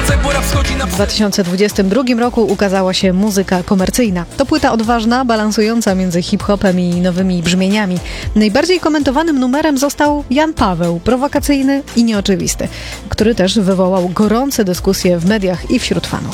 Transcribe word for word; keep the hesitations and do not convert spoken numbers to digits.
W dwa tysiące dwudziestym drugim roku ukazała się Muzyka komercyjna. To płyta odważna, balansująca między hip-hopem i nowymi brzmieniami. Najbardziej komentowanym numerem został Jan Paweł, prowokacyjny i nieoczywisty, który też wywołał gorące dyskusje w mediach i wśród fanów.